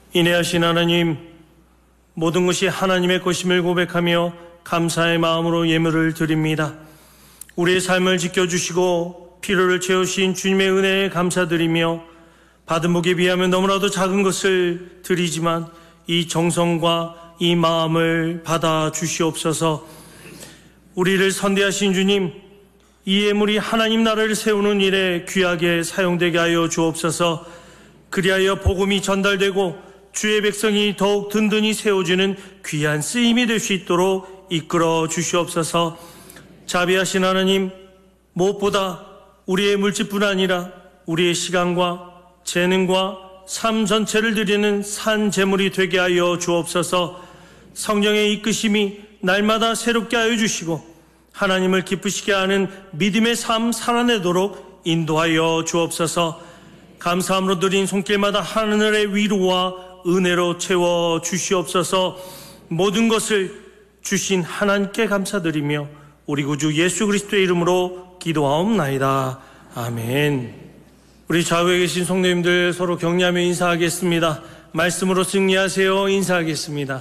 인애하신 하나님, 모든 것이 하나님의 것임을 고백하며 감사의 마음으로 예물을 드립니다. 우리의 삶을 지켜주시고 필요를 채우신 주님의 은혜에 감사드리며 받은 복에 비하면 너무나도 작은 것을 드리지만 이 정성과 이 마음을 받아 주시옵소서. 우리를 선대하신 주님, 이 예물이 하나님 나라를 세우는 일에 귀하게 사용되게 하여 주옵소서. 그리하여 복음이 전달되고 주의 백성이 더욱 든든히 세워지는 귀한 쓰임이 될 수 있도록 이끌어 주시옵소서. 자비하신 하나님, 무엇보다 우리의 물질뿐 아니라 우리의 시간과 재능과 삶 전체를 드리는 산 제물이 되게 하여 주옵소서. 성령의 이끄심이 날마다 새롭게 하여 주시고 하나님을 기쁘시게 하는 믿음의 삶 살아내도록 인도하여 주옵소서. 감사함으로 드린 손길마다 하늘의 위로와 은혜로 채워 주시옵소서. 모든 것을 주신 하나님께 감사드리며 우리 구주 예수 그리스도의 이름으로 기도하옵나이다. 아멘. 우리 좌우에 계신 성도님들 서로 격려하며 인사하겠습니다. 말씀으로 승리하세요. 인사하겠습니다.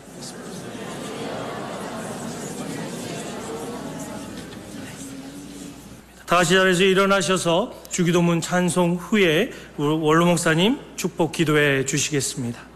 다시 자리에서 일어나셔서 주기도문 찬송 후에 원로 목사님 축복 기도해 주시겠습니다.